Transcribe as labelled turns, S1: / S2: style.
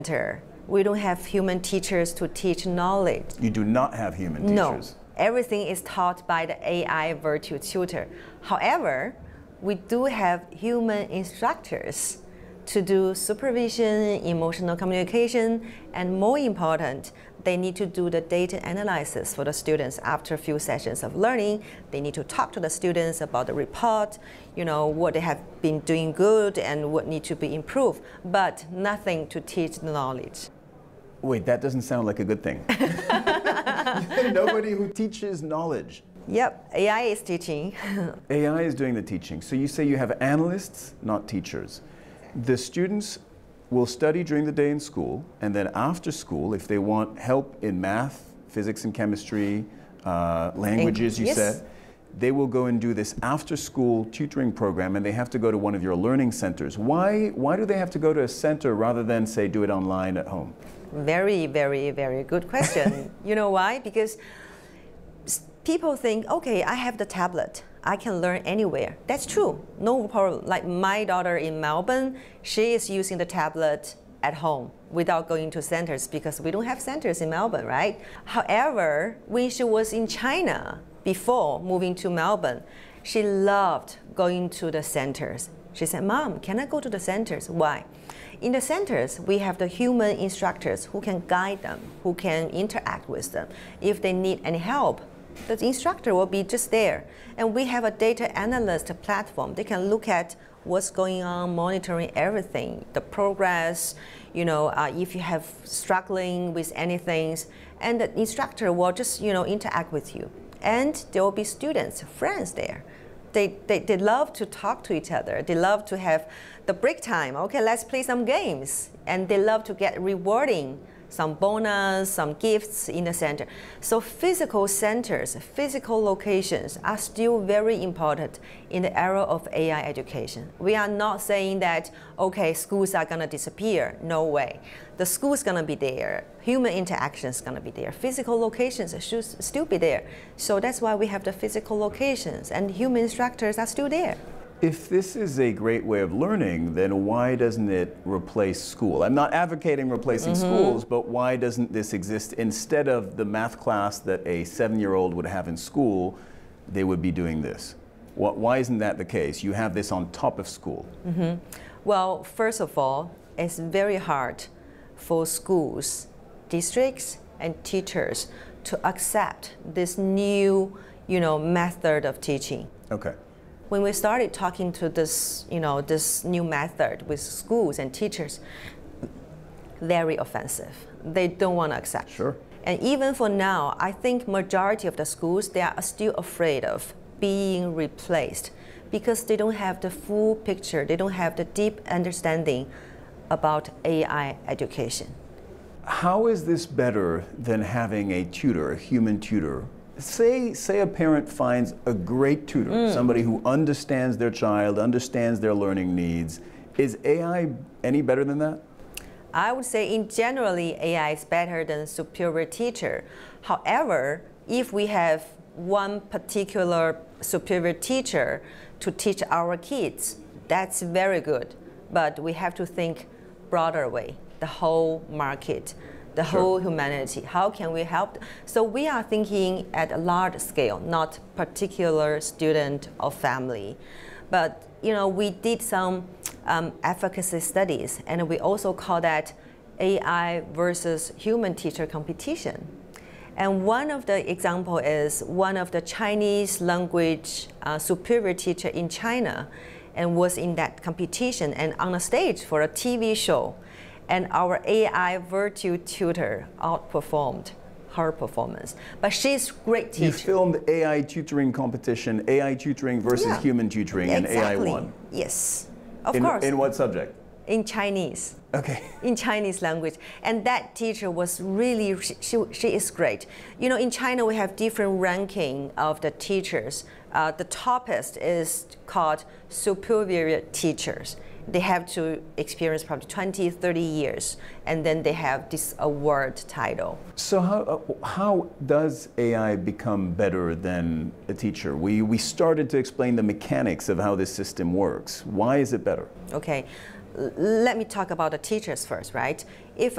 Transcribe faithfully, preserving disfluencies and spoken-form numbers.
S1: center. We don't have human teachers to teach knowledge.
S2: You do not have human teachers?
S1: No. Everything is taught by the A I virtual tutor. However, we do have human instructors to do supervision, emotional communication, and more important, they need to do the data analysis for the students after a few sessions of learning. They need to talk to the students about the report, you know, what they have been doing good and what need to be improved, but nothing to teach the knowledge.
S2: Wait, that doesn't sound like a good thing. Nobody who teaches knowledge.
S1: Yep, A I is teaching.
S2: A I is doing the teaching. So you say you have analysts, not teachers. The students will study during the day in school, and then after school, if they want help in math, physics and chemistry, uh, languages, you
S1: yes.
S2: said, they will go and do this after-school tutoring program, and they have to go to one of your learning centers. Why, why do they have to go to a center rather than, say, do it online at home?
S1: Very, very, very good question. You know why? Because people think, okay, I have the tablet. I can learn anywhere. That's true, no problem. Like my daughter in Melbourne, she is using the tablet at home without going to centers because we don't have centers in Melbourne, right? However, when she was in China before moving to Melbourne, she loved going to the centers. She said, Mom, can I go to the centers? Why? In the centers, we have the human instructors who can guide them, who can interact with them. If they need any help, the instructor will be just there. And we have a data analyst platform. They can look at what's going on, monitoring everything, the progress, you know, uh, if you have struggling with anything, and the instructor will just, you know, interact with you. And there will be students, friends there. They, they, they love to talk to each other. They love to have the break time. Okay, let's play some games. And they love to get rewarding, some bonus, some gifts in the center. So physical centers, physical locations are still very important in the era of A I education. We are not saying that, okay, schools are gonna disappear. No way. The school's gonna be there. Human interaction is gonna be there. Physical locations should still be there. So that's why we have the physical locations, and human instructors are still there.
S2: If this is a great way of learning, then why doesn't it replace school? I'm not advocating replacing mm-hmm. schools, but why doesn't this exist instead of the math class that a seven-year-old would have in school? They would be doing this. Why isn't that the case? You have this on top of school.
S1: Mm-hmm. Well, first of all, it's very hard for schools, districts, and teachers to accept this new, you know, method of teaching.
S2: Okay.
S1: When we started talking to this, you know, this new method with schools and teachers, very offensive. They don't want to accept.
S2: Sure.
S1: And even for now, I think majority of the schools, they are still afraid of being replaced because they don't have the full picture. They don't have the deep understanding about A I education.
S2: How is this better than having a tutor, a human tutor? Say, say a parent finds a great tutor, mm. somebody who understands their child, understands their learning needs. Is A I any better than that?
S1: I would say in generally A I is better than superior teacher. However, if we have one particular superior teacher to teach our kids, that's very good. But we have to think broader way, the whole market. The
S2: Sure.
S1: whole humanity. How can we help? So we are thinking at a large scale, not particular student or family. But you know, we did some um, efficacy studies, and we also call that A I versus human teacher competition. And one of the example is one of the Chinese language uh, superior teacher in China, and was in that competition and on a stage for a T V show. And our A I virtual tutor outperformed her performance. But she's a great teacher.
S2: You filmed A I tutoring competition, A I tutoring versus
S1: yeah.
S2: human tutoring,
S1: exactly.
S2: and A I won.
S1: Yes, of
S2: in,
S1: course.
S2: In what subject?
S1: In Chinese.
S2: Okay.
S1: In Chinese language. And that teacher was really, she, she, she is great. You know, in China we have different ranking of the teachers. Uh, the toppest is called superior teachers. They have to experience probably twenty, thirty years, and then they have this award title.
S2: So how, uh, how does A I become better than a teacher? We, we started to explain the mechanics of how this system works. Why is it better?
S1: Okay, L- let me talk about the teachers first, right? If